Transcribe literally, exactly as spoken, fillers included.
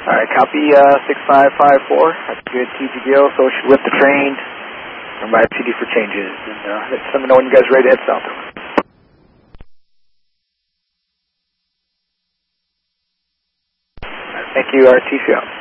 All right, copy uh, six five five four. That's good. T G B O, so should lift the train. Come by T D for changes. And uh, let me know when you guys are ready to head south. Thank you, R T C O.